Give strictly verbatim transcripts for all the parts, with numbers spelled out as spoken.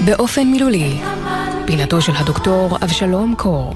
באופן מילולי, פינתו של הדוקטור אבשלום קור.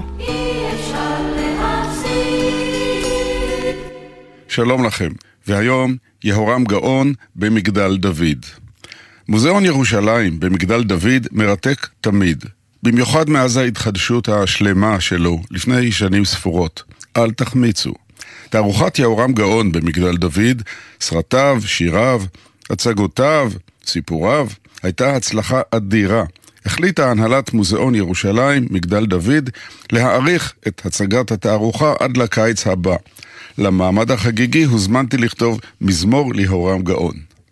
שלום לכם, והיום יהורם גאון במגדל דוד. מוזיאון ירושלים במגדל דוד מרתק תמיד, במיוחד מאז ההתחדשות השלמה שלו לפני שנים ספורות. אל תחמיצו. תערוכת יהורם גאון במגדל דוד, סרטיו, שיריו, הצגותיו, סיפוריו, הייתה הצלחה אדירה. החליטה הנהלת מוזיאון ירושלים, מגדל דוד, להאריך את הצגת התערוכה עד לקיץ הבא. למעמד החגיגי הוזמנתי לכתוב מזמור ליהורם גאון.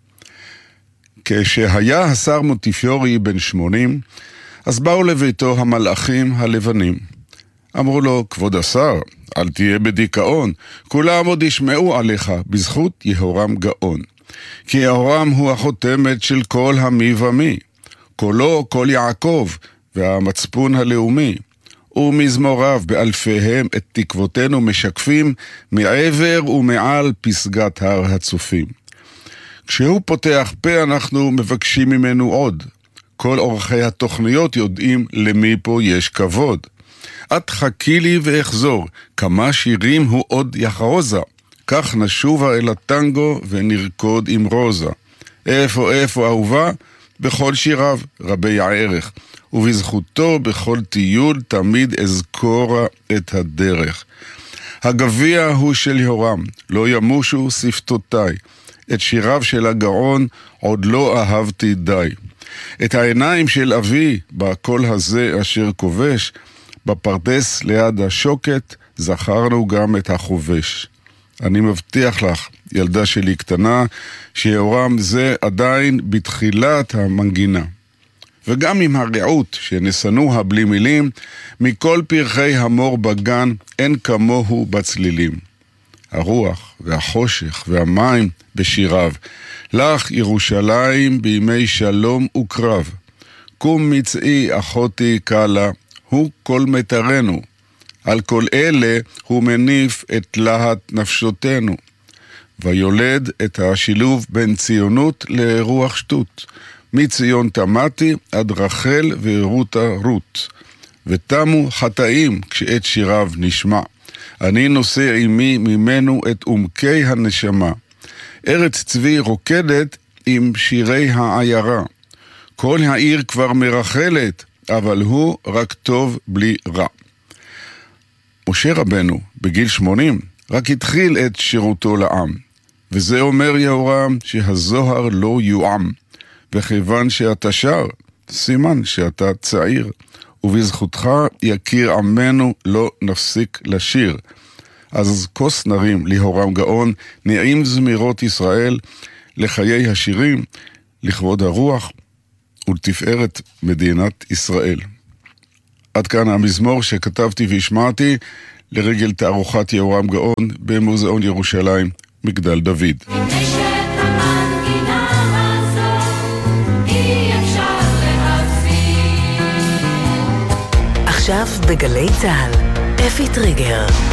כשהיה השר מונטיפיורי בן שמונים, אז באו לביתו המלאכים הלבנים. אמרו לו, כבוד השר, אל תהיה בדיכאון, כולם עוד ישמעו עליך בזכות יהורם גאון. כי יהורם הוא החותמת של כל המי ומי, קולו כל יעקב והמצפון הלאומי, ומזמוריו באלפיהם את תקוותינו משקפים מעבר ומעל פסגת הר הצופים. כשהוא פותח פה אנחנו מבקשים ממנו עוד. כל אורחי התוכניות יודעים למי פה יש כבוד. את חכי לי ואחזור, כמה שירים הוא עוד יחרוזה, כך נשובה אל הטנגו ונרקוד עם רוזה. איפה איפה אהובה? בכל שיריו רבי הערך, ובזכותו בכל טיול תמיד אזכורה את הדרך. הגביע הוא של יהורם, לא ימושו שפתותיי, את שיריו של הגאון עוד לא אהבתי די. את העיניים של אבי בקול הזה אשר כובש, בפרדס ליד השוקת זכרנו גם את החובש. אני מבטיח לך, ילדה שלי קטנה, שיהורם זה עדיין בתחילת המנגינה. וגם עם הרעות שנסנוה בלי מילים, מכל פרחי המור בגן אין כמוהו בצלילים. הרוח והחושך והמים בשיריו, לך ירושלים בימי שלום וקרב. קום מצאי אחותי קלה, הוא כל מטרנו. על כל אלה הוא מניף את להט נפשותנו. ויולד את השילוב בין ציונות לרוח שטות. מציון תמתי עד רחל ורותה רות. ותמו חטאים כשאת שיריו נשמע. אני נושא עמי ממנו את עומקי הנשמה. ארץ צבי רוקדת עם שירי העיירה. כל העיר כבר מרחלת, אבל הוא רק טוב בלי רע. משה רבנו, בגיל שמונים, רק התחיל את שירותו לעם. וזה אומר יהורם שהזוהר לא יועם. וכיוון שאתה שר, סימן שאתה צעיר. ובזכותך יכיר עמנו לא נפסיק לשיר. אז כוס נרים ליהורם גאון, נעים זמירות ישראל, לחיי השירים, לכבוד הרוח ולתפארת מדינת ישראל. עד כאן המזמור שכתבתי והשמעתי לרגל תערוכת יהורם גאון במוזיאון ירושלים, מגדל דוד. עכשיו בגלי צהל, אפי טריגר.